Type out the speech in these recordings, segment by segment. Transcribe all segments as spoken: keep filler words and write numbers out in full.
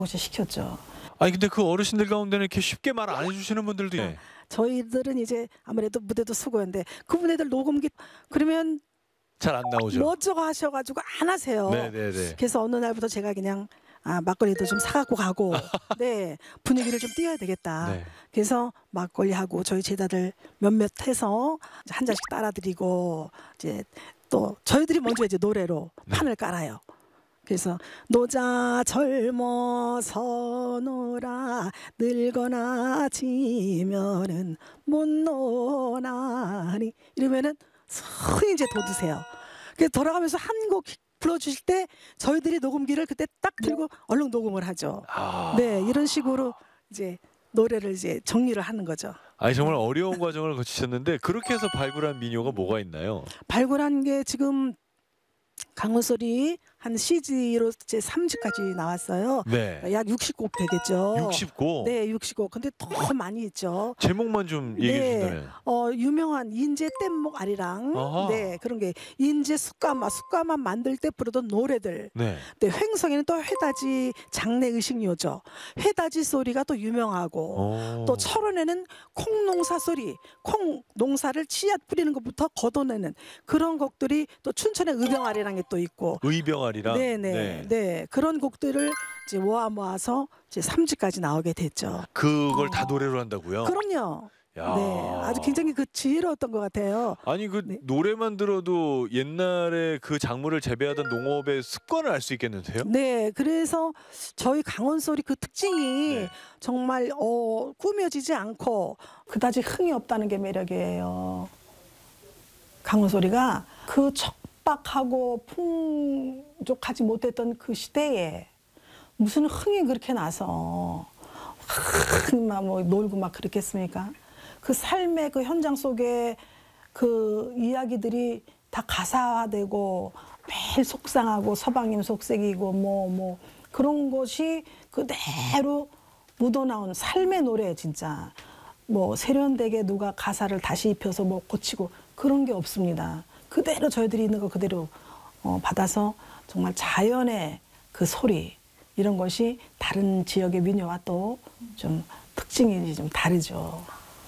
곳에 시켰죠. 아니 근데 그 어르신들 가운데는 이렇게 쉽게 말 안 해주시는 분들도 있 저희들은 이제 아무래도 무대도 수고했는데 그분들 녹음기 그러면 잘 안 나오죠. 멋쩍어 하셔가지고 안 하세요. 네네네. 그래서 어느 날부터 제가 그냥 아 막걸리도 좀 사갖고 가고 네 분위기를 좀 띄워야 되겠다. 네. 그래서 막걸리하고 저희 제자들 몇몇 해서 한 잔씩 따라드리고 이제 또 저희들이 먼저 이제 노래로 네. 판을 깔아요. 그래서 노자 젊어서 노라 늙거나 지면은 못 노나니 이러면은 성이 이제 돋으세요. 그래서 돌아가면서 한 곡 불러주실 때 저희들이 녹음기를 그때 딱 들고 얼른 녹음을 하죠. 아... 네, 이런 식으로 이제 노래를 이제 정리를 하는 거죠. 아니 정말 어려운 과정을 거치셨는데 그렇게 해서 발굴한 민요가 뭐가 있나요? 발굴한 게 지금 강원소리 한 씨디로 제 삼 집까지 나왔어요. 네. 약 육십 곡 되겠죠. 육십 곡? 네, 육십 곡. 근데 더 많이 있죠. 제목만 좀 얘기해 네. 주신다면. 어, 유명한 인제 뗏목 아리랑. 아하. 네, 그런 게 인제 숯가마, 숯가마 만들 때 부르던 노래들. 네. 네, 횡성에는 또 회다지 장례 의식료죠. 회다지 소리가 또 유명하고 오. 또 철원에는 콩농사 소리, 콩 농사를 씨앗 뿌리는 것부터 걷어내는 그런 곡들이 또 춘천의 의병아리랑에 또 있고 의병아리랑. 네네 네. 네. 그런 곡들을 이제 모아 모아서 이제 삼 집까지 나오게 됐죠. 그걸 다 노래로 한다고요? 그럼요. 야. 네, 아주 굉장히 그 지혜로웠던 것 같아요. 아니 그 네. 노래만 들어도 옛날에 그 작물을 재배하던 농업의 습관을 알 수 있겠는데요? 네, 그래서 저희 강원소리 그 특징이 네. 정말 어, 꾸며지지 않고 그다지 흥이 없다는 게 매력이에요. 강원소리가 그 척박하고 풍족하지 못했던 그 시대에 무슨 흥이 그렇게 나서 막 뭐 놀고 막 그랬겠습니까? 그 삶의 그 현장 속에 그 이야기들이 다 가사화되고 매일 속상하고 서방님 속색이고 뭐 뭐 그런 것이 그대로 묻어나온 삶의 노래 진짜 뭐 세련되게 누가 가사를 다시 입혀서 뭐 고치고 그런 게 없습니다. 그대로 저희들이 있는 거 그대로 어, 받아서 정말 자연의 그 소리 이런 것이 다른 지역의 민요와 또 좀 특징이 좀 다르죠.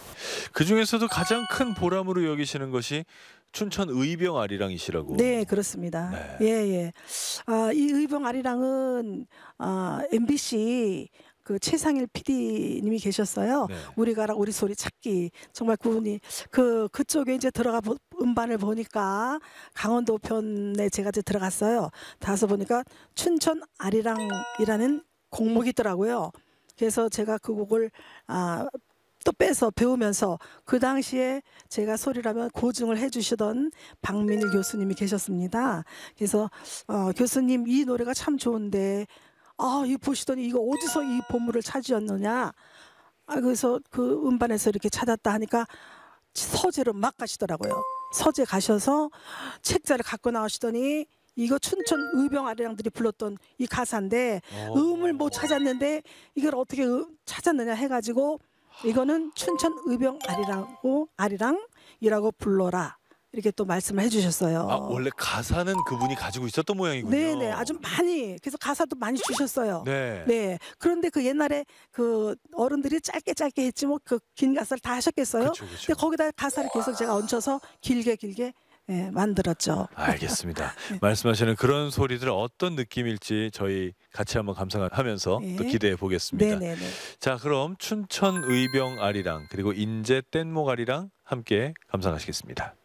그 중에서도 가장 큰 보람으로 여기시는 것이 춘천 의병 아리랑이시라고. 네, 그렇습니다. 네. 예, 예. 아, 이 의병 아리랑은 아, 엠비씨 그 최상일 피디님이 계셨어요. 네. 우리 가라 우리 소리 찾기 정말 그분이 그 그쪽에 이제 들어가 보, 음반을 보니까 강원도 편에 제가 이제 들어갔어요. 가서 보니까 춘천 아리랑이라는 곡목이 있더라고요. 그래서 제가 그 곡을 아, 또 빼서 배우면서 그 당시에 제가 소리라면 고증을 해주시던 박민일 교수님이 계셨습니다. 그래서 어, 교수님 이 노래가 참 좋은데 아, 이 보시더니 이거 어디서 이 보물을 찾으셨느냐? 아, 그래서 그 음반에서 이렇게 찾았다 하니까 서재로 막 가시더라고요. 서재 가셔서 책자를 갖고 나오시더니 이거 춘천 의병 아리랑들이 불렀던 이 가사인데 오. 음을 못 찾았는데 이걸 어떻게 찾았느냐 해가지고 이거는 춘천 의병 아리랑고 아리랑이라고 불러라. 이렇게 또 말씀을 해주셨어요. 아, 원래 가사는 그분이 가지고 있었던 모양이군요. 네네, 아주 많이 그래서 가사도 많이 주셨어요. 네. 네. 그런데 그 옛날에 그 어른들이 짧게 짧게 했지 뭐 그 긴 가사를 다 하셨겠어요. 그쵸, 그쵸. 근데 거기다 가사를 계속 제가 얹혀서 길게 길게 예, 만들었죠. 알겠습니다. 네. 말씀하시는 그런 소리들 어떤 느낌일지 저희 같이 한번 감상하면서 네. 또 기대해 보겠습니다. 네네네. 자, 그럼 춘천 의병 아리랑 그리고 인제 뗏목 아리랑 함께 감상하시겠습니다.